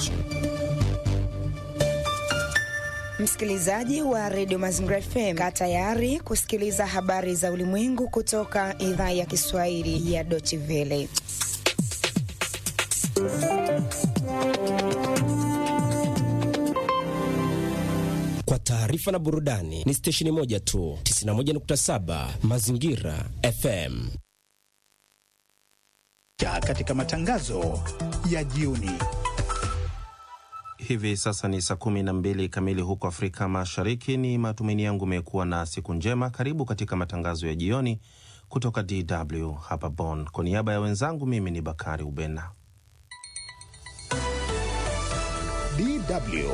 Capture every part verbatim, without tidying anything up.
Msikilizaji wa Radio Mazingira F M, kaa tayari kusikiliza habari za ulimwengu kutoka idhaa ya Kiswahili ya Deutsche Welle. Kwa taarifa na burudani ni stesheni moja tu, tisini na moja nukta saba Mazingira F M. Katika matangazo ya jioni. Hivi sasa ni saa kumi na mbili kamili huko Afrika Mashariki. Ni matumaini yangu umekuwa na siku njema. Karibu katika matangazo ya jioni kutoka D W hapa Bonn. Kwa niaba ya wenzangu, mimi ni Bakari Ubena. D W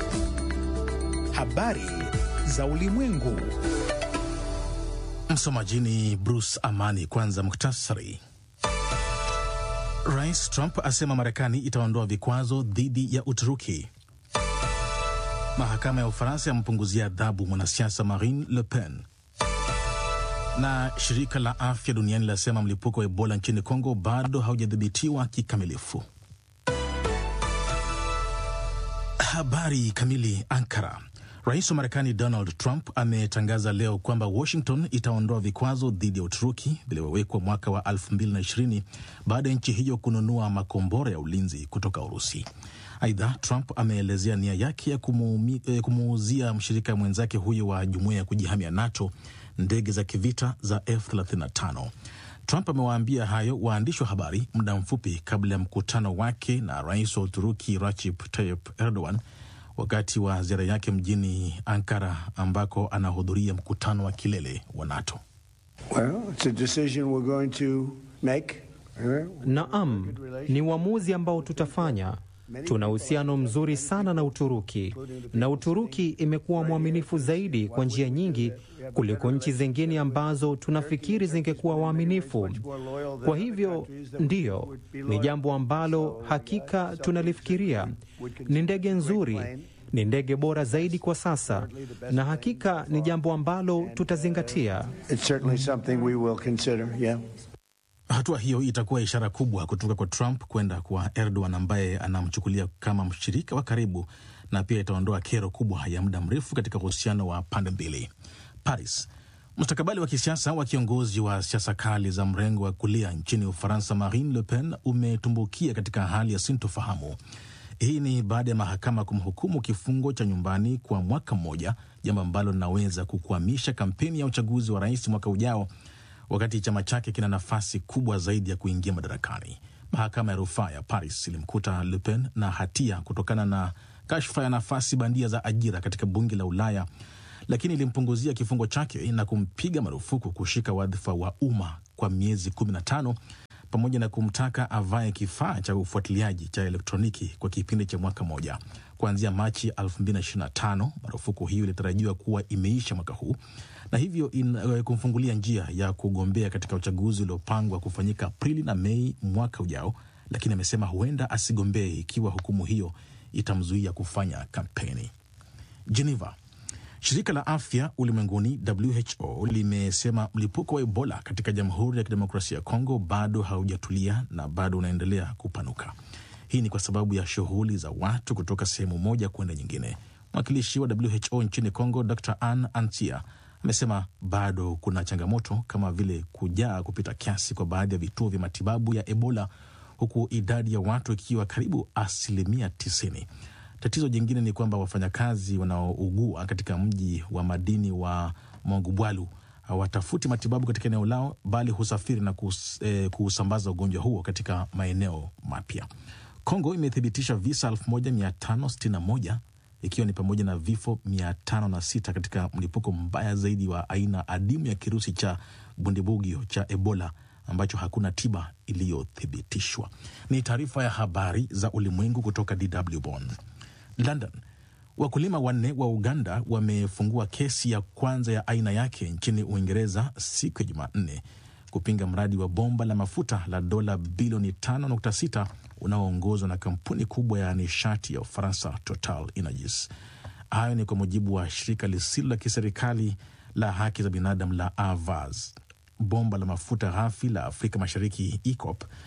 Habari za ulimwengu. Msomaji ni Bruce Amani. Kwanza muhtasari. Rais Trump asema Marekani itaondoa vikwazo dhidi ya Uturuki. Mahakama ya Ufaransa yampunguzia adhabu mwanasiasa Marine Le Pen. Na shirika la afya duniani lasema mlipuko wa Ebola nchini Kongo bado haujadhibitiwa kikamilifu. Habari kamili. Ankara. Rais wa Marekani Donald Trump ametangaza leo kwamba Washington itaondoa vikwazo dhidi ya Uturuki vilivyowekwa mwaka wa elfu mbili na ishirini baada ya nchi hiyo kununua makombora ya ulinzi kutoka Urusi. Aidha, Trump ameelezea nia yake ya kumuuzia mshirika mwenzake huyo wa jumuiya ya kujihamia NATO ndege za kivita za F thelathini na tano. Trump amewaambia hayo waandishi wa habari muda mfupi kabla ya mkutano wake na rais wa Uturuki Recep Tayyip Erdogan wakati wa ziara yake mjini Ankara ambako anahudhuria mkutano wa kilele wa NATO. Well, it's a decision we're going to make. Naam, ni uamuzi ambao tutafanya. Tuna uhusiano mzuri sana na Uturuki, na Uturuki imekuwa mwaminifu zaidi kwa njia nyingi kuliko nchi zingine ambazo tunafikiri zingekuwa waaminifu. Kwa hivyo, ndiyo, ni jambo ambalo hakika tunalifikiria. Ni ndege nzuri, ni ndege bora zaidi kwa sasa, na hakika ni jambo ambalo tutazingatia. It's certainly something we will consider, yeah. Hatua hiyo itakuwa ishara kubwa kutoka kwa Trump kwenda kwa Erdogan ambaye anamchukulia kama mshirika wa karibu, na pia itaondoa kero kubwa ya muda mrefu katika uhusiano wa pande mbili. Paris. Mustakabali wa kisiasa wa kiongozi wa siasa kali za mrengo wa kulia nchini Ufaransa Marine Le Pen umetumbukia katika hali ya sintofahamu. Hii ni baada ya mahakama kumhukumu kifungo cha nyumbani kwa mwaka mmoja, jambo ambalo linaweza kukwamisha kampeni ya uchaguzi wa rais mwaka ujao, wakati chama chake kina nafasi kubwa zaidi ya kuingia madarakani. Mahakama ya rufaa ya Paris ilimkuta Le Pen na hatia kutokana na kashfa ya nafasi bandia za ajira katika bunge la Ulaya, lakini ilimpunguzia kifungo chake na kumpiga marufuku kushika wadhifa wa umma kwa miezi kumi na tano, pamoja na kumtaka avae kifaa cha ufuatiliaji cha elektroniki kwa kipindi cha mwaka moja. Kuanzia Machi elfu mbili na ishirini na tano, marufuku hiyo ilitarajiwa kuwa imeisha mwaka huu, na hivyo in, kumfungulia njia ya kugombea katika uchaguzi uliopangwa kufanyika Aprili na Mei mwaka ujao, lakini amesema huenda asigombee ikiwa hukumu hiyo itamzuia kufanya kampeni. Geneva. Shirika la Afya Ulimwenguni W H O limesema mlipuko wa Ebola katika Jamhuri ya Kidemokrasia ya Kongo bado haujatulia na bado unaendelea kupanuka. Hii ni kwa sababu ya shughuli za watu kutoka sehemu moja kwenda nyingine. Mwakilishi wa W H O nchini Kongo Doctor Anne Antia amesema bado kuna changamoto kama vile kujaa kupita kiasi kwa baadhi ya vituo vya matibabu ya Ebola, huku idadi ya watu ikiwa karibu asilimia tisini. Tatizo jingine ni kwamba wafanyakazi wanaougua katika mji wa madini wa Mongubwalu hawatafuti matibabu katika eneo lao, bali husafiri na kus, eh, kusambaza ugonjwa huo katika maeneo mapya. Kongo imethibitisha visa elfu moja mia tano sitini na moja ikiwa ni pamoja na vifo mia tano na sita katika mlipuko mbaya zaidi wa aina adimu ya kirusi cha Bundibugyo cha Ebola ambacho hakuna tiba iliyothibitishwa. Ni taarifa ya habari za ulimwengu kutoka D W Bonn. London. Wakulima wanne wa Uganda wamefungua kesi ya kwanza ya aina yake nchini Uingereza siku ya Jumanne kupinga mradi wa bomba la mafuta la dola bilioni tano nukta sita unaoongozwa na kampuni kubwa ya nishati ya Ufaransa Total Energies. Hayo ni kwa mujibu wa shirika lisilo la kiserikali la haki za binadamu la Avaz. Bomba la mafuta ghafi la Afrika Mashariki E A C O P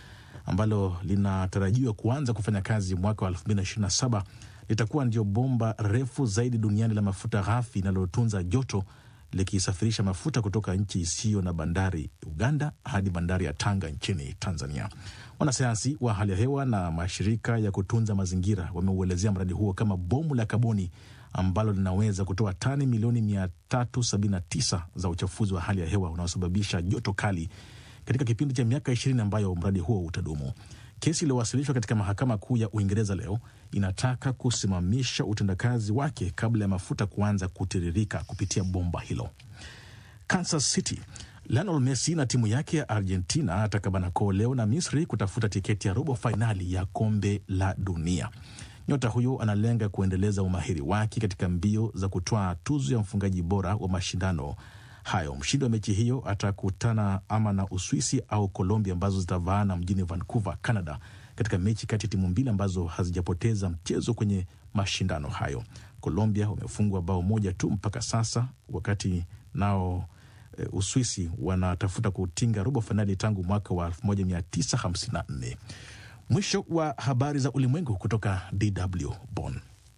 ambalo linatarajiwa kuanza kufanya kazi mwaka wa elfu mbili na ishirini na saba litakuwa ndio bomba refu zaidi duniani la mafuta ghafi linalotunza joto, likisafirisha mafuta kutoka nchi isiyo na bandari Uganda hadi bandari ya Tanga nchini Tanzania. Wanasayansi wa hali ya hewa na mashirika ya kutunza mazingira wameuelezea mradi huo kama bomu la kaboni ambalo linaweza kutoa tani milioni mia tatu sabini na tisa za uchafuzi wa hali ya hewa unaosababisha joto kali katika kipindi cha miaka ishirini ambayo mradi huo utadumu. Kesi iliyowasilishwa katika mahakama kuu ya Uingereza leo inataka kusimamisha utendakazi wake kabla ya mafuta kuanza kutiririka kupitia bomba hilo. Kansas City, Lionel Messi na timu yake ya Argentina atakabana koo leo na Misri kutafuta tiketi ya robo fainali ya kombe la dunia. Nyota huyo analenga kuendeleza umahiri wake katika mbio za kutoa tuzo ya mfungaji bora wa mashindano hayo. Mshindi wa mechi hiyo atakutana ama na Uswisi au Colombia ambazo zitavaana mjini Vancouver, Canada, katika mechi kati ya timu mbili ambazo hazijapoteza mchezo kwenye mashindano hayo. Colombia wamefungwa bao moja tu mpaka sasa, wakati nao e, Uswisi wanatafuta kutinga robo finali tangu mwaka wa elfu moja mia tisa hamsini na nne. Mwisho wa habari za ulimwengu kutoka D W Bonn.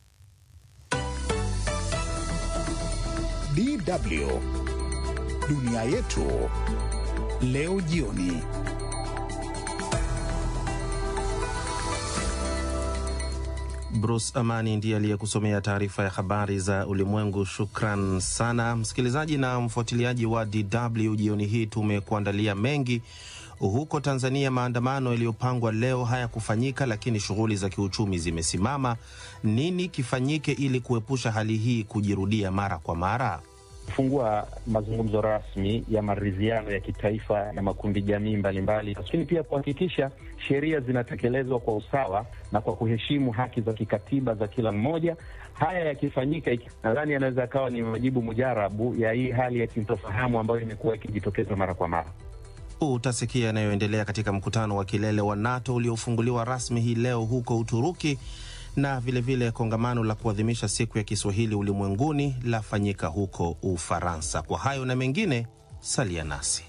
D W Dunia yetu leo jioni. Bruce Amani ndiye aliyekusomea taarifa ya habari za ulimwengu. Shukran sana msikilizaji na mfuatiliaji wa D W. Jioni hii tumekuandalia mengi. Huko Tanzania, maandamano yaliyopangwa leo hayakufanyika, lakini shughuli za kiuchumi zimesimama. Nini kifanyike ili kuepusha hali hii kujirudia mara kwa mara? Kufungua mazungumzo rasmi ya maridhiano ya kitaifa na makundi jamii mbalimbali, lakini pia kuhakikisha sheria zinatekelezwa kwa usawa na kwa kuheshimu haki za kikatiba za kila mmoja. Haya yakifanyika, nadhani yanaweza yakawa ni majibu mujarabu ya hii hali ya sintofahamu ambayo imekuwa ikijitokeza mara kwa mara. Utasikia yanayoendelea katika mkutano wa kilele wa NATO uliofunguliwa rasmi hii leo huko Uturuki, na vile vile kongamano la kuadhimisha siku ya Kiswahili ulimwenguni lafanyika huko Ufaransa. Kwa hayo na mengine, salia nasi.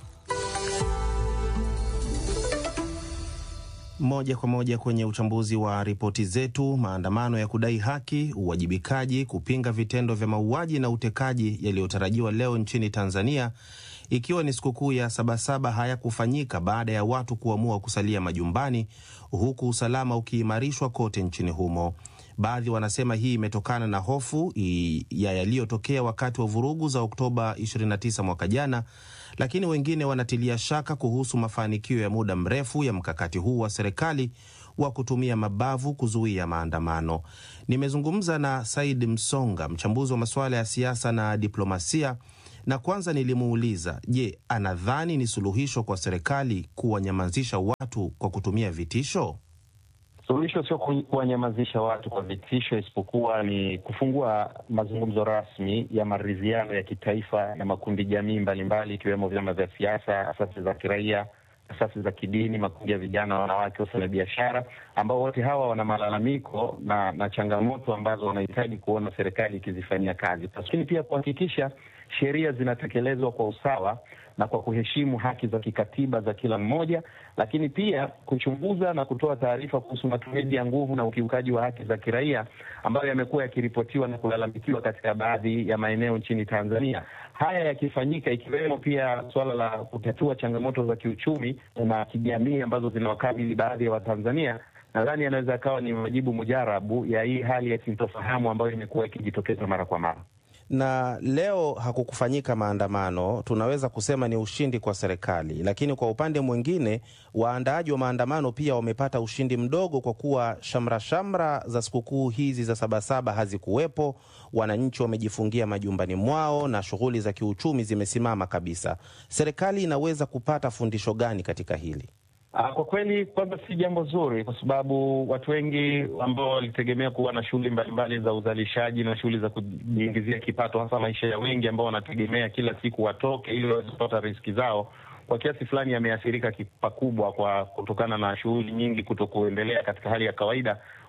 Moja kwa moja kwenye uchambuzi wa ripoti zetu. Maandamano ya kudai haki, uwajibikaji, kupinga vitendo vya mauaji na utekaji yaliyotarajiwa leo nchini Tanzania, ikiwa ni sikukuu ya Sabasaba, haya kufanyika baada ya watu kuamua kusalia majumbani, huku usalama ukiimarishwa kote nchini humo. Baadhi wanasema hii imetokana na hofu ya yaliyotokea wakati wa vurugu za Oktoba ishirini na tisa mwaka jana, lakini wengine wanatilia shaka kuhusu mafanikio ya muda mrefu ya mkakati huu wa serikali wa kutumia mabavu kuzuia maandamano. Nimezungumza na Said Msonga, mchambuzi wa masuala ya siasa na diplomasia, na kwanza nilimuuliza, je, anadhani ni suluhisho kwa serikali kuwanyamazisha watu kwa kutumia vitisho? Suluhisho sio kuwanyamazisha watu kwa vitisho, isipokuwa ni kufungua mazungumzo rasmi ya maridhiano ya kitaifa na makundi jamii mbalimbali, ikiwemo vyama vya siasa, asasi za kiraia, asasi za kidini, makundi ya vijana, wanawake, wafanyabiashara, ambao wote hawa wana malalamiko na, na changamoto ambazo wanahitaji kuona serikali ikizifanyia kazi. Lakini pia kuhakikisha sheria zinatekelezwa kwa usawa na kwa kuheshimu haki za kikatiba za kila mmoja, lakini pia kuchunguza na kutoa taarifa kuhusu matumizi ya nguvu na ukiukaji wa haki za kiraia ambayo yamekuwa yakiripotiwa na kulalamikiwa katika baadhi ya maeneo nchini Tanzania. Haya yakifanyika, ikiwemo pia suala la kutatua changamoto za kiuchumi na kijamii ambazo zinawakabili baadhi ya Watanzania, nadhani yanaweza yakawa ni majibu mujarabu ya hii hali ya sintofahamu ambayo imekuwa ikijitokeza mara kwa mara. Na leo hakukufanyika maandamano, tunaweza kusema ni ushindi kwa serikali, lakini kwa upande mwingine waandaaji wa maandamano pia wamepata ushindi mdogo, kwa kuwa shamra shamra za sikukuu hizi za Sabasaba hazikuwepo. Wananchi wamejifungia majumbani mwao na shughuli za kiuchumi zimesimama kabisa. Serikali inaweza kupata fundisho gani katika hili? Kwa kweli, kwanza si jambo zuri, kwa sababu watu wengi ambao walitegemea kuwa na shughuli mbalimbali za uzalishaji na shughuli za kujiingizia kipato, hasa maisha ya wengi ambao wanategemea kila siku watoke ili waweze kupata riziki zao, kwa kiasi fulani yameathirika pakubwa kwa kutokana na shughuli nyingi kutokuendelea katika hali ya kawaida,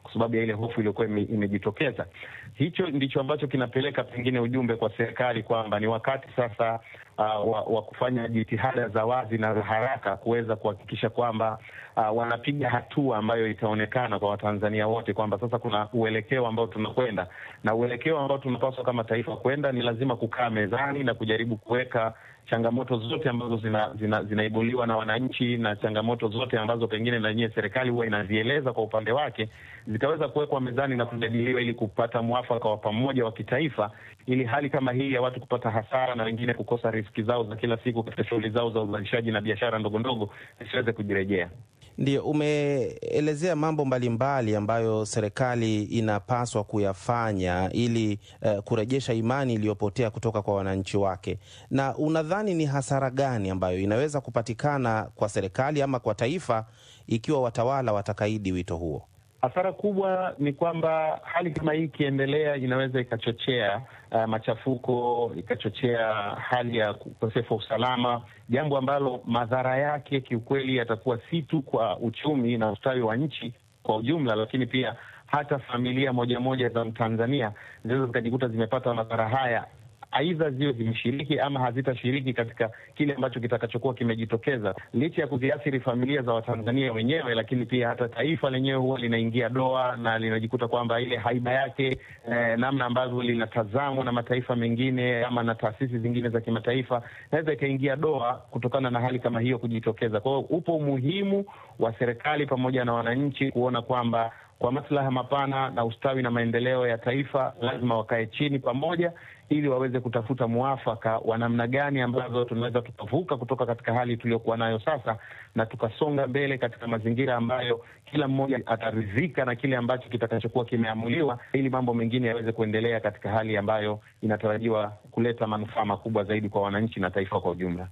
kwa sababu ya ile hofu iliyokuwa imejitokeza. Hicho ndicho ambacho kinapeleka pengine ujumbe kwa serikali kwamba ni wakati sasa uh, wa, wa kufanya jitihada za wazi na za haraka kuweza kuhakikisha kwamba uh, wanapiga hatua ambayo itaonekana kwa Watanzania wote kwamba sasa kuna uelekeo ambao tunakwenda, na uelekeo ambao tunapaswa kama taifa kwenda ni lazima kukaa mezani na kujaribu kuweka changamoto zote ambazo zina, zina, zinaibuliwa na wananchi na changamoto zote ambazo pengine na yenyewe serikali huwa inazieleza kwa upande wake zitaweza kuwekwa mezani na kujadiliwa ili kupata mwafaka wa pamoja wa kitaifa, ili hali kama hii ya watu kupata hasara na wengine kukosa riziki zao za kila siku katika shughuli zao za uzalishaji na biashara ndogo ndogo isiweze kujirejea. Ndio, umeelezea mambo mbalimbali ambayo serikali inapaswa kuyafanya ili uh, kurejesha imani iliyopotea kutoka kwa wananchi wake. Na unadhani ni hasara gani ambayo inaweza kupatikana kwa serikali ama kwa taifa ikiwa watawala watakaidi wito huo? Hasara kubwa ni kwamba hali kama hii ikiendelea inaweza ikachochea uh, machafuko, ikachochea hali ya ukosefu wa usalama, jambo ambalo madhara yake kiukweli yatakuwa si tu kwa uchumi na ustawi wa nchi kwa ujumla, lakini pia hata familia moja moja za Mtanzania zinaweza zikajikuta zimepata madhara haya, aidha ziwe zimeshiriki ama hazitashiriki katika kile ambacho kitakachokuwa kimejitokeza. Licha ya kuziathiri familia za Watanzania wenyewe, lakini pia hata taifa lenyewe huwa linaingia doa na linajikuta kwamba ile haiba yake, eh, namna ambavyo linatazamwa na mataifa mengine ama na taasisi zingine za kimataifa naweza ikaingia doa kutokana na hali kama hiyo kujitokeza. Kwa hiyo upo umuhimu wa serikali pamoja na wananchi kuona kwamba kwa maslaha mapana na ustawi na maendeleo ya taifa lazima wakae chini pamoja ili waweze kutafuta muafaka wa namna gani ambazo tunaweza tukavuka kutoka katika hali tuliyokuwa nayo sasa na tukasonga mbele katika mazingira ambayo kila mmoja ataridhika na kile ambacho kitakachokuwa kimeamuliwa, ili mambo mengine yaweze kuendelea katika hali ambayo inatarajiwa kuleta manufaa makubwa zaidi kwa wananchi na taifa kwa ujumla.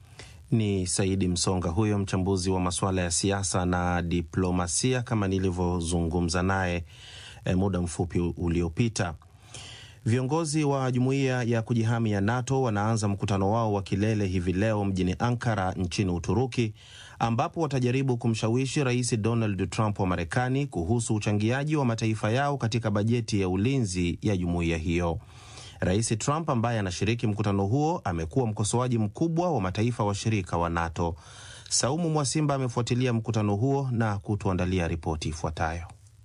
Ni Saidi Msonga huyo, mchambuzi wa masuala ya siasa na diplomasia, kama nilivyozungumza naye eh, muda mfupi uliopita. Viongozi wa jumuiya ya kujihami ya NATO wanaanza mkutano wao wa kilele hivi leo mjini Ankara nchini Uturuki, ambapo watajaribu kumshawishi Rais Donald Trump wa Marekani kuhusu uchangiaji wa mataifa yao katika bajeti ya ulinzi ya jumuiya hiyo. Rais Trump ambaye anashiriki mkutano huo amekuwa mkosoaji mkubwa wa mataifa washirika wa NATO. Saumu Mwasimba amefuatilia mkutano huo na kutuandalia ripoti ifuatayo.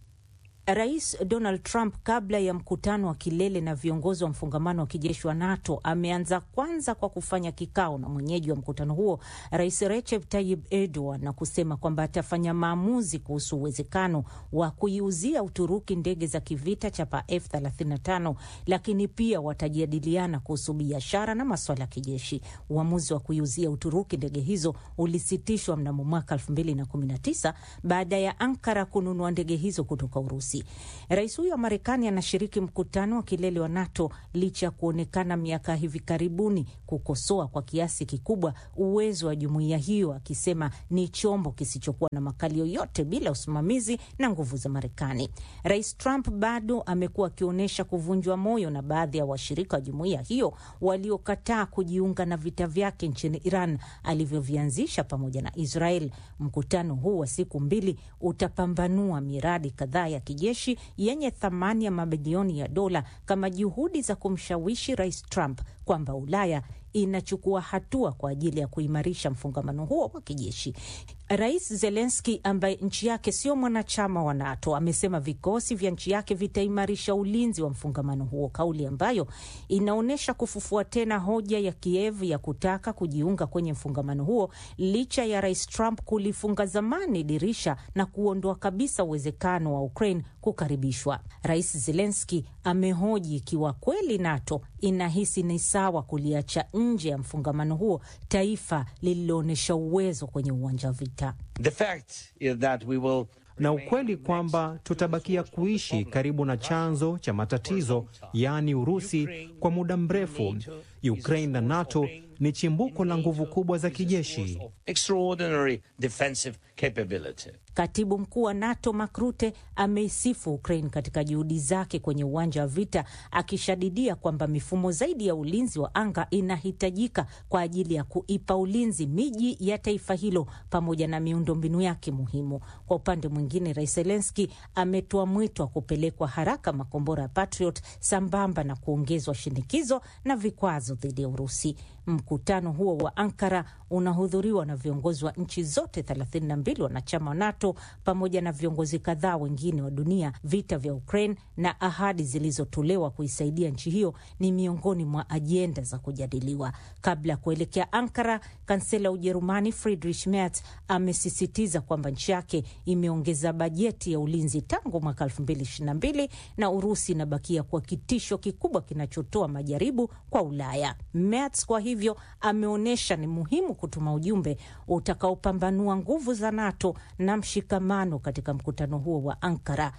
Rais Donald Trump kabla ya mkutano wa kilele na viongozi wa mfungamano wa kijeshi wa NATO ameanza kwanza kwa kufanya kikao na mwenyeji wa mkutano huo, Rais Recep Tayyip Erdogan, na kusema kwamba atafanya maamuzi kuhusu uwezekano wa kuiuzia Uturuki ndege za kivita chapa F thelathini na tano, lakini pia watajadiliana kuhusu biashara na masuala ya kijeshi. Uamuzi wa kuiuzia Uturuki ndege hizo ulisitishwa mnamo mwaka elfu mbili na kumi na tisa baada ya Ankara kununua ndege hizo kutoka Urusi. Rais huyo wa Marekani anashiriki mkutano wa kilele wa NATO licha ya kuonekana miaka hivi karibuni kukosoa kwa kiasi kikubwa uwezo wa jumuiya hiyo, akisema ni chombo kisichokuwa na makali yoyote bila usimamizi na nguvu za Marekani. Rais Trump bado amekuwa akionyesha kuvunjwa moyo na baadhi ya washirika wa jumuiya hiyo waliokataa kujiunga na vita vyake nchini Iran alivyovianzisha pamoja na Israel. Mkutano huu wa siku mbili utapambanua miradi kadhaa ya kijeshi yenye thamani ya mabilioni ya dola kama juhudi za kumshawishi Rais Trump kwamba Ulaya inachukua hatua kwa ajili ya kuimarisha mfungamano huo wa kijeshi. Rais Zelensky ambaye nchi yake sio mwanachama wa NATO amesema vikosi vya nchi yake vitaimarisha ulinzi wa mfungamano huo, kauli ambayo inaonesha kufufua tena hoja ya Kiev ya kutaka kujiunga kwenye mfungamano huo licha ya Rais Trump kulifunga zamani dirisha na kuondoa kabisa uwezekano wa Ukraine kukaribishwa. Rais Zelensky amehoji ikiwa kweli NATO inahisi ni sawa kuliacha nje ya mfungamano huo taifa lililoonyesha uwezo kwenye uwanja wa vita. The fact is that we will... na ukweli kwamba tutabakia kuishi karibu na chanzo cha matatizo, yaani Urusi, kwa muda mrefu. Ukraine na NATO ni chimbuko la nguvu kubwa za kijeshi. Katibu mkuu wa NATO Mark Rutte ameisifu Ukraine katika juhudi zake kwenye uwanja wa vita, akishadidia kwamba mifumo zaidi ya ulinzi wa anga inahitajika kwa ajili ya kuipa ulinzi miji ya taifa hilo pamoja na miundombinu yake muhimu. Kwa upande mwingine, Rais Zelensky ametoa mwito wa kupelekwa haraka makombora ya Patriot sambamba na kuongezwa shinikizo na vikwazo dhidi ya Urusi. Mkutano huo wa Ankara unahudhuriwa na viongozi wa nchi zote thelathini na mbili wanachama wa NATO pamoja na viongozi kadhaa wengine wa dunia. Vita vya Ukraine na ahadi zilizotolewa kuisaidia nchi hiyo ni miongoni mwa ajenda za kujadiliwa. Kabla ya kuelekea Ankara, kansela Ujerumani Friedrich Merz amesisitiza kwamba nchi yake imeongeza bajeti ya ulinzi tangu mwaka elfu mbili ishirini na mbili na Urusi inabakia kwa kitisho kikubwa kinachotoa majaribu kwa Ulaya. Merz kwa hivyo ameonyesha ni muhimu kutuma ujumbe utakaopambanua nguvu za NATO na mshikamano katika mkutano huo wa Ankara.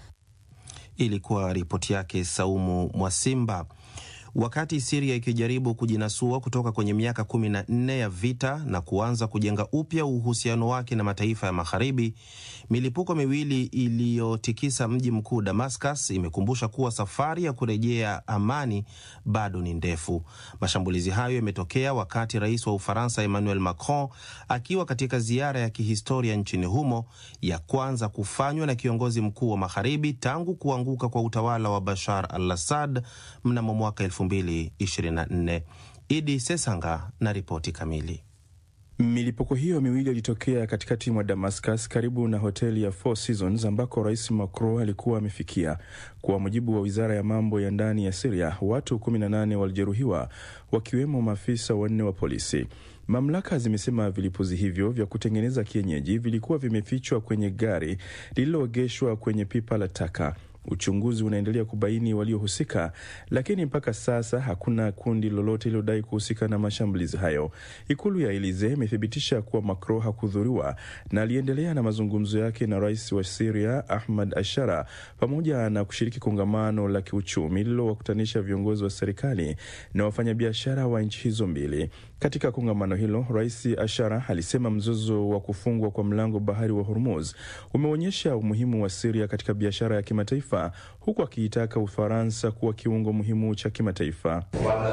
Ilikuwa ripoti yake Saumu Mwasimba. Wakati Syria ikijaribu kujinasua kutoka kwenye miaka kumi na nne ya vita na kuanza kujenga upya uhusiano wake na mataifa ya Magharibi, milipuko miwili iliyotikisa mji mkuu Damascus imekumbusha kuwa safari ya kurejea amani bado ni ndefu. Mashambulizi hayo yametokea wakati rais wa Ufaransa Emmanuel Macron akiwa katika ziara ya kihistoria nchini humo, ya kwanza kufanywa na kiongozi mkuu wa Magharibi tangu kuanguka kwa utawala wa Bashar al-Assad mnamo mwaka elfu mbili ishirini na nne. Idi Sesanga na ripoti kamili. Milipuko hiyo miwili ilitokea katikati mwa Damascus karibu na hoteli ya Four Seasons ambako Rais Macron alikuwa amefikia. Kwa mujibu wa Wizara ya Mambo ya Ndani ya Syria, watu kumi na nane walijeruhiwa, wakiwemo maafisa wanne wa polisi. Mamlaka zimesema vilipuzi hivyo vya kutengeneza kienyeji vilikuwa vimefichwa kwenye gari lililoegeshwa kwenye pipa la taka. Uchunguzi unaendelea kubaini waliohusika, lakini mpaka sasa hakuna kundi lolote lilodai kuhusika na mashambulizi hayo. Ikulu ya Elysee imethibitisha kuwa Macron hakudhuriwa na aliendelea na mazungumzo yake na rais wa Syria Ahmad Ashara pamoja na kushiriki kongamano la kiuchumi lililowakutanisha viongozi wa serikali na wafanyabiashara wa nchi hizo mbili. Katika kongamano hilo, Rais Ashara alisema mzozo wa kufungwa kwa mlango bahari wa Hormuz umeonyesha umuhimu wa Syria katika biashara ya kimataifa, huku akiitaka Ufaransa kuwa kiungo muhimu cha kimataifa.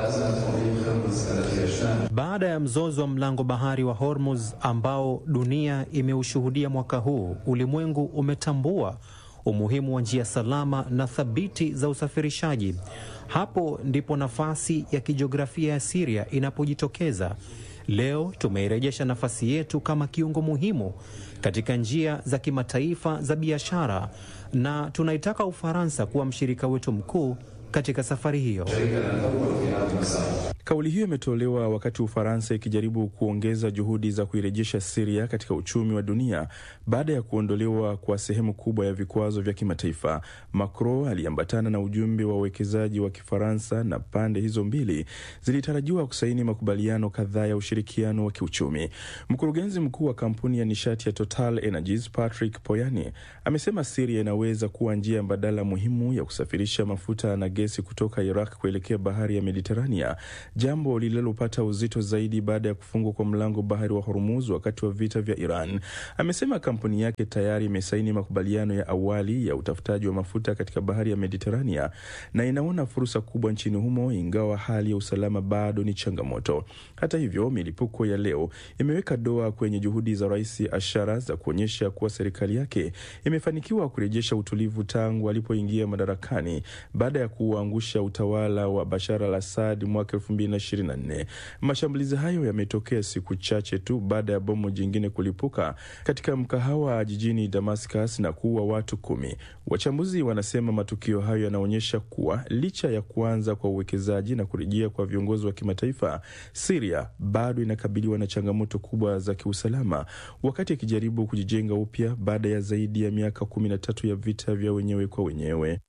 Baada ya mzozo wa mlango bahari wa Hormuz ambao dunia imeushuhudia mwaka huu, ulimwengu umetambua umuhimu wa njia salama na thabiti za usafirishaji. Hapo ndipo nafasi ya kijiografia ya Syria inapojitokeza. Leo tumeirejesha nafasi yetu kama kiungo muhimu katika njia za kimataifa za biashara, na tunaitaka Ufaransa kuwa mshirika wetu mkuu katika safari hiyo. Kauli hiyo imetolewa wakati Ufaransa ikijaribu kuongeza juhudi za kuirejesha Syria katika uchumi wa dunia baada ya kuondolewa kwa sehemu kubwa ya vikwazo vya kimataifa. Macron aliambatana na ujumbe wa wawekezaji wa Kifaransa na pande hizo mbili zilitarajiwa kusaini makubaliano kadhaa ya ushirikiano wa kiuchumi. Mkurugenzi mkuu wa kampuni ya nishati ya Total Energies, Patrick Poyani, amesema Syria inaweza kuwa njia mbadala muhimu ya kusafirisha mafuta na gesi kutoka Iraq kuelekea bahari ya Mediterania, jambo lililopata uzito zaidi baada ya kufungwa kwa mlango bahari wa Hormuz wakati wa vita vya Iran. Amesema kampuni yake tayari imesaini makubaliano ya awali ya utafutaji wa mafuta katika bahari ya Mediterania na inaona fursa kubwa nchini humo, ingawa hali ya usalama bado ni changamoto. Hata hivyo, milipuko ya leo imeweka doa kwenye juhudi za Rais Ashara za kuonyesha kuwa serikali yake imefanikiwa kurejesha utulivu tangu alipoingia madarakani baada ya kuangusha utawala wa Bashar al-Assad mwaka elfu mbili ishirini na nne. Mashambulizi hayo yametokea siku chache tu baada ya bomu jingine kulipuka katika mkahawa jijini Damascus na kuua watu kumi. Wachambuzi wanasema matukio hayo yanaonyesha kuwa licha ya kuanza kwa uwekezaji na kurejea kwa viongozi wa kimataifa, Syria bado inakabiliwa na changamoto kubwa za kiusalama wakati ikijaribu kujijenga upya baada ya zaidi ya miaka kumi na tatu ya vita vya wenyewe kwa wenyewe.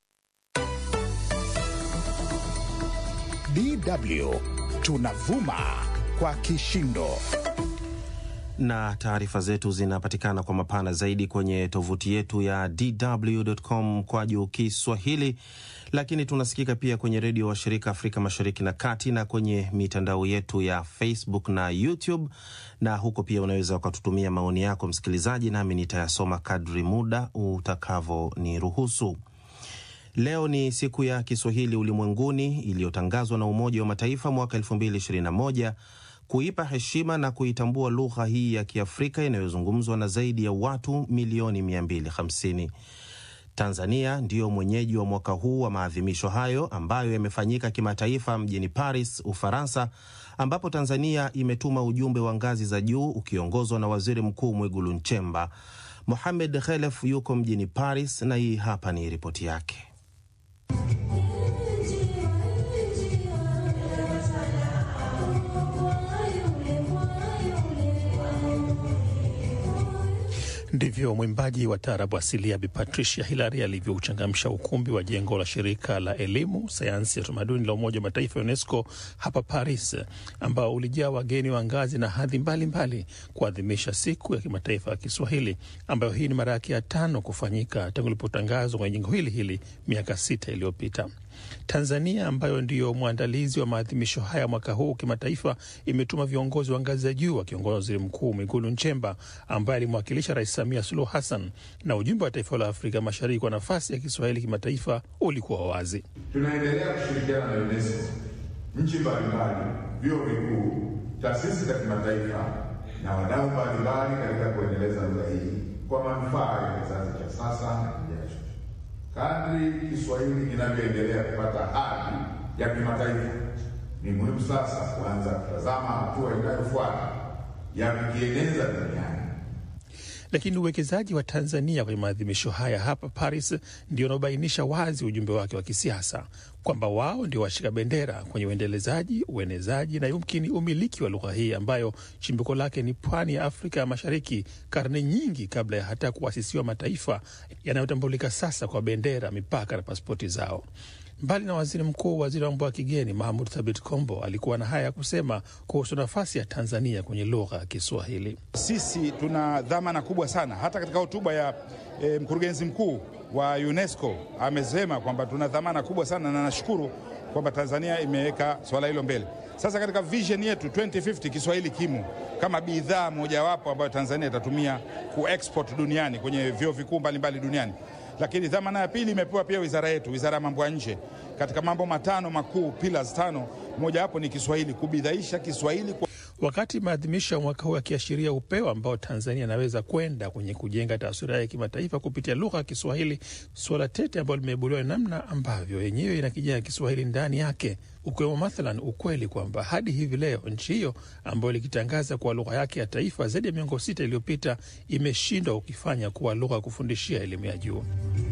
D W tunavuma kwa kishindo. Na taarifa zetu zinapatikana kwa mapana zaidi kwenye tovuti yetu ya d w dot com kwa juu Kiswahili, lakini tunasikika pia kwenye redio wa shirika Afrika Mashariki na Kati na kwenye mitandao yetu ya Facebook na YouTube, na huko pia unaweza ukatutumia maoni yako msikilizaji, nami nitayasoma kadri muda utakavo ni ruhusu. Leo ni siku ya Kiswahili ulimwenguni iliyotangazwa na Umoja wa Mataifa mwaka elfu mbili ishirini na moja kuipa heshima na kuitambua lugha hii ya Kiafrika inayozungumzwa na zaidi ya watu milioni mia mbili hamsini. Tanzania ndiyo mwenyeji wa mwaka huu wa maadhimisho hayo ambayo yamefanyika kimataifa mjini Paris, Ufaransa, ambapo Tanzania imetuma ujumbe wa ngazi za juu ukiongozwa na Waziri Mkuu Mwigulu Nchemba. Mohamed Khelef yuko mjini Paris na hii hapa ni ripoti yake. Ndivyo mwimbaji wa taarabu asilia Bi Patricia Hillary alivyouchangamsha ukumbi wa jengo la shirika la elimu, sayansi ya utamaduni la Umoja wa Mataifa UNESCO hapa Paris, ambao ulijaa wageni wa ngazi na hadhi mbalimbali kuadhimisha siku ya kimataifa ya Kiswahili, ambayo hii ni mara yake ya tano kufanyika tangu ilipotangazwa kwenye jengo hili hili miaka sita iliyopita. Tanzania ambayo ndiyo mwandalizi wa maadhimisho haya mwaka huu kimataifa imetuma viongozi wa ngazi za juu wakiongozwa Waziri Mkuu Mwigulu Nchemba ambaye alimwakilisha Rais Samia Suluhu Hassan, na ujumbe wa taifa la Afrika Mashariki kwa nafasi ya Kiswahili kimataifa ulikuwa wazi. Tunaendelea kushirikiana na UNESCO, nchi mbalimbali, vyuo vikuu, taasisi za kimataifa na wadau mbalimbali katika kuendeleza lugha hii kwa manufaa ya kizazi cha sasa na kijacho. Kadri Kiswahili kinavyoendelea kupata hadhi ya kimataifa, ni muhimu sasa kuanza kutazama hatua inayofuata ya kukieneza duniani. Lakini uwekezaji wa Tanzania kwenye maadhimisho haya hapa Paris ndio unaobainisha wazi ujumbe wake wa kisiasa, kwamba wao ndio washika bendera kwenye uendelezaji, uenezaji na yumkini umiliki wa lugha hii ambayo chimbuko lake ni pwani ya Afrika ya Mashariki, karne nyingi kabla ya hata kuasisiwa mataifa yanayotambulika sasa kwa bendera, mipaka na pasipoti zao. Mbali na waziri mkuu, waziri wa mambo ya kigeni Mahmoud Thabit Kombo alikuwa na haya ya kusema kuhusu nafasi ya Tanzania kwenye lugha ya Kiswahili. Sisi tuna dhamana kubwa sana. Hata katika hotuba ya e, mkurugenzi mkuu wa UNESCO amesema kwamba tuna dhamana kubwa sana, na nashukuru kwamba Tanzania imeweka swala hilo mbele. Sasa katika vision yetu ishirini hamsini Kiswahili kimo kama bidhaa mojawapo ambayo Tanzania itatumia kuexport duniani kwenye vyuo vikuu mbalimbali duniani. Lakini dhamana ya pili imepewa pia wizara yetu, wizara ya mambo ya nje, katika mambo matano makuu, pillars tano, moja hapo ni Kiswahili, kubidhaisha Kiswahili kwa... Wakati maadhimisho ya mwaka huu yakiashiria upeo ambao Tanzania inaweza kwenda kwenye kujenga taswira ya kimataifa kupitia lugha ya Kiswahili, suala tete ambalo limeibuliwa namna ambavyo yenyewe ina kijana Kiswahili ndani yake, ukiwemo mathalan ukweli kwamba hadi hivi leo nchi hiyo ambayo ilikitangaza kuwa lugha yake ya taifa zaidi ya miongo sita iliyopita imeshindwa ukifanya kuwa lugha ya kufundishia elimu ya juu.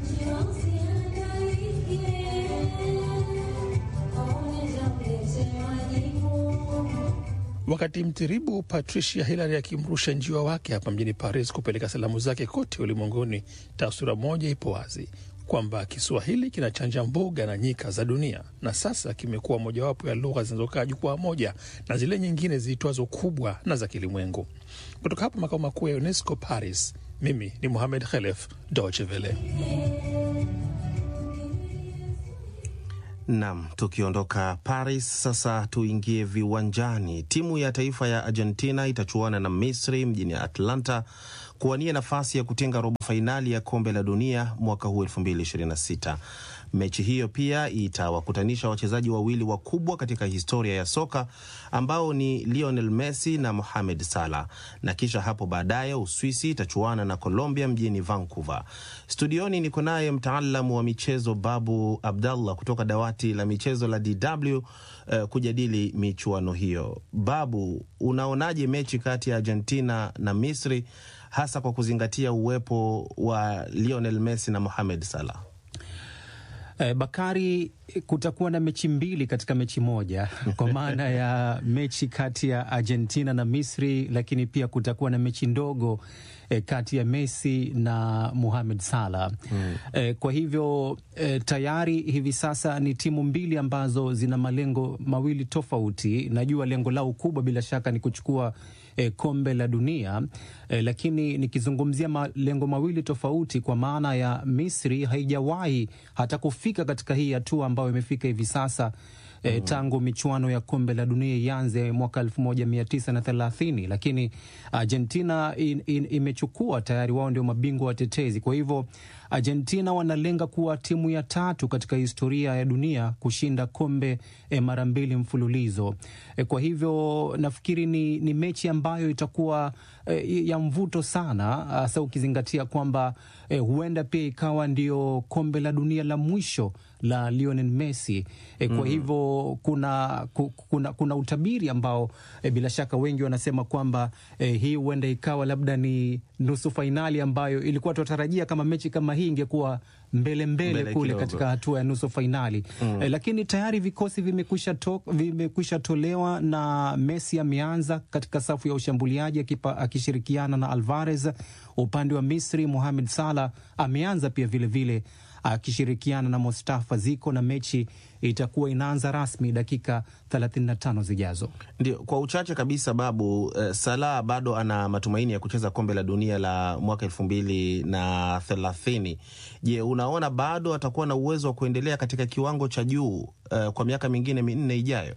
Wakati mtiribu Patricia Hillary akimrusha njiwa wake hapa mjini Paris kupeleka salamu zake kote ulimwenguni, taswira moja ipo wazi, kwamba Kiswahili kinachanja mbuga na nyika za dunia, na sasa kimekuwa mojawapo ya lugha zinazokaa jukwaa moja na zile nyingine ziitwazo kubwa na za kilimwengu. Kutoka hapa makao makuu ya UNESCO Paris, mimi ni Mohamed Khelef, Deutsche Welle. Naam, tukiondoka Paris sasa tuingie viwanjani. Timu ya taifa ya Argentina itachuana na Misri mjini Atlanta kuwania nafasi ya kutinga robo fainali ya kombe la dunia mwaka huu elfu mbili ishirini na sita. Mechi hiyo pia itawakutanisha wachezaji wawili wakubwa katika historia ya soka ambao ni Lionel Messi na Mohamed Salah, na kisha hapo baadaye Uswisi itachuana na Colombia mjini Vancouver. Studioni niko naye mtaalamu wa michezo Babu Abdallah kutoka dawati la michezo la D W uh, kujadili michuano hiyo. Babu, unaonaje mechi kati ya Argentina na Misri, hasa kwa kuzingatia uwepo wa Lionel Messi na Mohamed Salah? Eh, Bakari, kutakuwa na mechi mbili katika mechi moja kwa maana ya mechi kati ya Argentina na Misri, lakini pia kutakuwa na mechi ndogo eh, kati ya Messi na Mohamed Salah. Mm. Eh, kwa hivyo eh, tayari hivi sasa ni timu mbili ambazo zina malengo mawili tofauti. Najua lengo lao kubwa bila shaka ni kuchukua eh, kombe la dunia eh, lakini nikizungumzia malengo mawili tofauti, kwa maana ya Misri haijawahi hata kufika katika hii hatua ambayo imefika hivi sasa. E, tangu michuano ya kombe la dunia ianze mwaka elfu moja mia tisa na thelathini, lakini Argentina in, in, imechukua tayari, wao ndio mabingwa watetezi. Kwa hivyo Argentina wanalenga kuwa timu ya tatu katika historia ya dunia kushinda kombe e, mara mbili mfululizo. E, kwa hivyo nafikiri ni, ni mechi ambayo itakuwa e, ya mvuto sana, hasa ukizingatia kwamba e, huenda pia ikawa ndio kombe la dunia la mwisho la Lionel Messi. E, kwa mm. hivyo kuna, kuna, kuna utabiri ambao e, bila shaka wengi wanasema kwamba e, hii huenda ikawa labda ni nusu fainali ambayo ilikuwa tutarajia kama mechi kama hii ingekuwa mbele mbele, mbele kule kidogo katika hatua ya nusu fainali. Mm. E, lakini tayari vikosi vimekwisha to, vimekwisha tolewa na Messi ameanza katika safu ya ushambuliaji akipa, akishirikiana na Alvarez. Upande wa Misri Mohamed Salah ameanza pia vile vile akishirikiana na Mustafa Ziko, na mechi itakuwa inaanza rasmi dakika thelathini na tano zijazo. Ndio, kwa uchache kabisa Babu, eh, Salah bado ana matumaini ya kucheza kombe la dunia la mwaka elfu mbili na thelathini. Je, unaona bado atakuwa na uwezo wa kuendelea katika kiwango cha juu eh, kwa miaka mingine minne ijayo?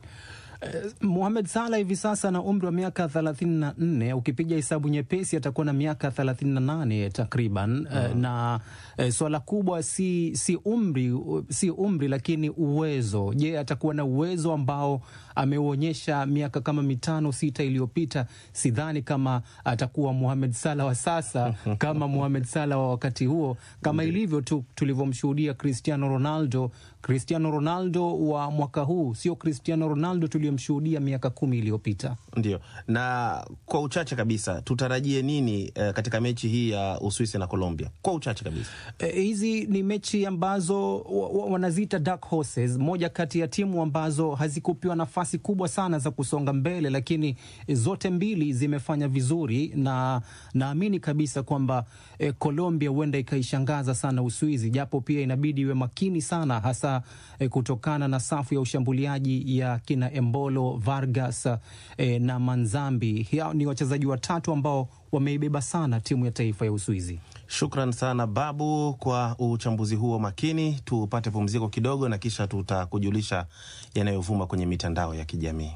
Uh, Mohamed Salah hivi sasa na umri wa miaka thelathini na nne, ukipiga hesabu nyepesi atakuwa na miaka thelathini na nane takriban. Mm. Uh, na uh, swala kubwa si si umri uh, si umri lakini uwezo. Je, atakuwa na uwezo ambao ameuonyesha miaka kama mitano sita iliyopita? Sidhani kama atakuwa Mohamed Salah wa sasa kama Mohamed Salah wa wakati huo, kama ilivyo tu tulivyomshuhudia Cristiano Ronaldo. Cristiano Ronaldo wa mwaka huu sio Cristiano Ronaldo tuliyomshuhudia miaka kumi iliyopita. Ndio. Na kwa uchache kabisa tutarajie nini eh, katika mechi hii ya Uswisi na Colombia? Kwa uchache kabisa. Eh, hizi ni mechi ambazo wanaziita dark horses, moja kati ya timu ambazo hazikupewa nafasi kubwa sana za kusonga mbele, lakini zote mbili zimefanya vizuri, na naamini kabisa kwamba eh, Colombia huenda ikaishangaza sana Uswisi, japo pia inabidi iwe makini sana, hasa eh, kutokana na safu ya ushambuliaji ya kina Embolo, Vargas eh, na Manzambi. Hao ni wachezaji watatu ambao wameibeba sana timu ya taifa ya Uswizi. Shukran sana Babu kwa uchambuzi huo makini. Tupate pumziko kidogo na kisha tutakujulisha yanayovuma kwenye mitandao ya kijamii.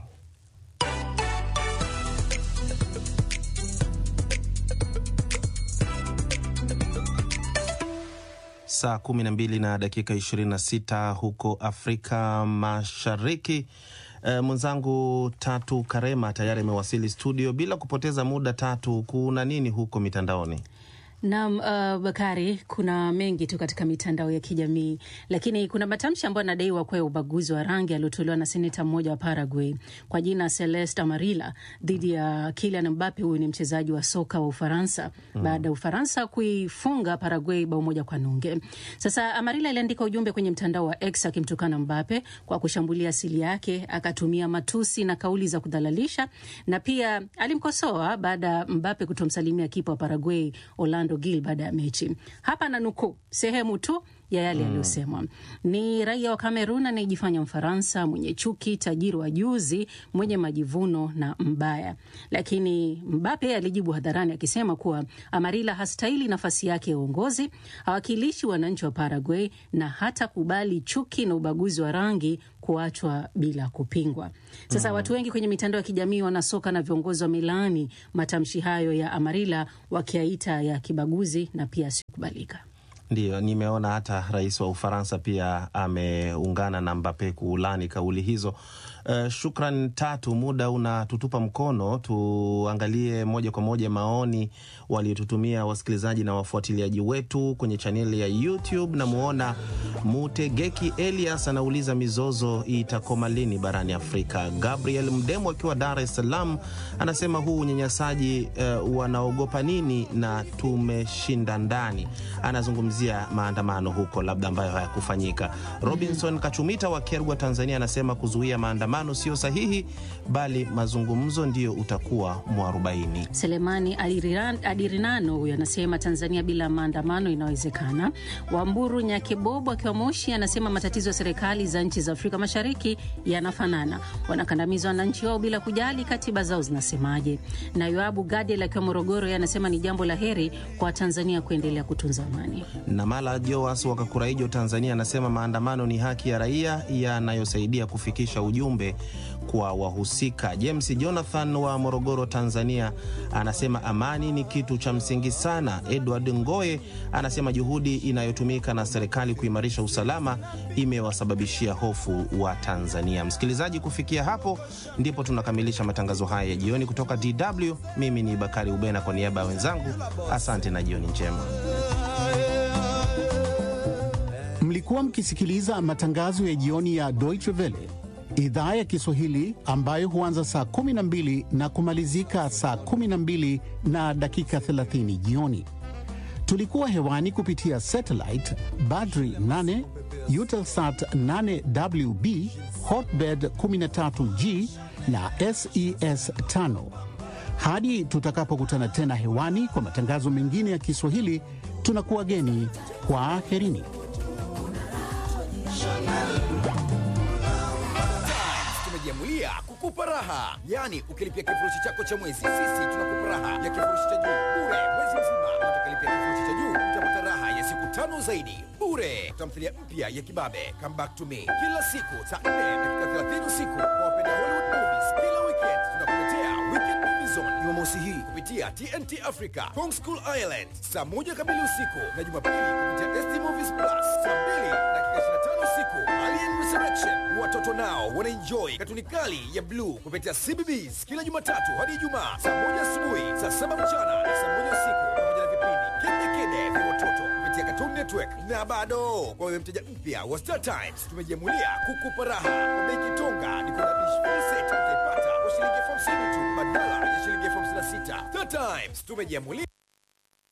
Saa kumi na mbili na dakika ishirini na sita huko Afrika Mashariki. E, mwenzangu Tatu Karema tayari amewasili studio. Bila kupoteza muda, Tatu, kuna nini huko mitandaoni? Naam, uh, Bakari, kuna mengi tu katika mitandao ya kijamii, lakini kuna matamshi ambayo yanadaiwa kwa ubaguzi wa rangi aliotolewa na seneta mmoja wa Paraguay kwa jina Celeste Amarilla dhidi ya Kylian Mbappe. Huyu ni mchezaji wa soka wa Ufaransa, mm. baada ya Ufaransa kuifunga Paraguay bao moja kwa nunge. Sasa Amarilla aliandika ujumbe kwenye mtandao wa X akimtukana Mbappe kwa kushambulia asili yake, akatumia matusi na kauli za kudhalalisha, na pia alimkosoa baada ya Mbappe kutomsalimia kipa wa Paraguay Orlando Gil baada ya mechi. Hapa na nuku sehemu tu ya yale mm. yaliyosemwa. Ni raia wa Kamerun anayejifanya Mfaransa, mwenye chuki, tajiri wa juzi, mwenye majivuno na mbaya. Lakini Mbappe alijibu hadharani akisema kuwa Amarilla hastahili nafasi yake ya uongozi, hawakilishi wananchi wa Paraguay na hata kubali chuki na ubaguzi wa rangi kuachwa bila kupingwa. Sasa mm. watu wengi kwenye mitandao ya kijamii, wanasoka na viongozi wa Milani matamshi hayo ya Amarilla, wakiaita ya kibaguzi na pia sikubalika. Ndio, nimeona hata rais wa Ufaransa pia ameungana na Mbappe kuulani kauli hizo. Uh, shukran Tatu, muda unatutupa mkono. Tuangalie moja kwa moja maoni waliotutumia wasikilizaji na wafuatiliaji wetu kwenye chaneli ya YouTube. Na muona Mutegeki Elias anauliza mizozo itakoma lini barani Afrika. Gabriel Mdemo akiwa Dar es Salaam anasema huu unyanyasaji uh, wanaogopa nini na tumeshinda ndani. Anazungumzia anazungumzia maandamano huko labda ambayo hayakufanyika. Robinson Kachumita wa Kergwa, Tanzania, anasema kuzuia maandamano sio sahihi, bali mazungumzo ndio utakuwa mwarobaini. Selemani Adirinano huyo anasema Tanzania bila maandamano inawezekana. Wamburu Nyakebobo akiwa Moshi anasema matatizo ya serikali za nchi za Afrika Mashariki yanafanana, wanakandamiza wananchi wao bila kujali katiba zao zinasemaje. Na Yoabu Gadel akiwa Morogoro anasema ni jambo la heri kwa Tanzania kuendelea kutunza amani. Na Mala Joas wa Kakuraijo, Tanzania, anasema maandamano ni haki ya raia yanayosaidia kufikisha ujumbe kwa wahusika. James Jonathan wa Morogoro, Tanzania, anasema amani ni kitu cha msingi sana. Edward Ngoe anasema juhudi inayotumika na serikali kuimarisha usalama imewasababishia hofu wa Tanzania. Msikilizaji, kufikia hapo ndipo tunakamilisha matangazo haya ya jioni kutoka D W. Mimi ni Bakari Ubena kwa niaba ya wenzangu, asante na jioni njema. Mlikuwa mkisikiliza matangazo ya jioni ya Deutsche Welle, idhaa ya Kiswahili ambayo huanza saa kumi na mbili na kumalizika saa kumi na mbili na dakika thelathini jioni. Tulikuwa hewani kupitia satellite Badri nane, Eutelsat nane W B, Hotbird kumi na tatu G na S E S tano. Hadi tutakapokutana tena hewani kwa matangazo mengine ya Kiswahili, tunakuwa geni kwa aherini. Tumejiamulia kukupa raha. Yani ukilipia kifurushi chako cha mwezi, sisi tunakupa raha ya kifurushi cha juu bure mwezi mzima. Utakilipia kifurushi cha juu utapata raha ya siku tano zaidi bure. Tamthilia mpya ya Kibabe Come Back to Me kila siku saa nne dakika thelathini usiku. Kwa wapenda Hollywood movies, kila weekend tunakuletea Weekend Movie Zone Jumamosi hii kupitia T N T Africa Kong School Island saa moja kamili usiku, na Jumapili kupitia S T Movies Plus saa mbili dakika ishirini na tano usiku. Alien Resurrection, watoto nao wanaenjoy katuni kali ya Blue kupitia C B B S kila Jumatatu hadi Ijumaa saa moja asubuhi, saa saba mchana na saa moja usiku, pamoja na vipindi Kede Kede vya watoto kupitia Cartoon Network. Na bado kwa wewe mteja mpya wa Star Times, tumejiamulia kukupa raha kwa bei kitonga. Ni kuna dish full set utaipata kwa shilingi elfu hamsini tu badala ya shilingi elfu hamsini na sita. Star Times tumejiamulia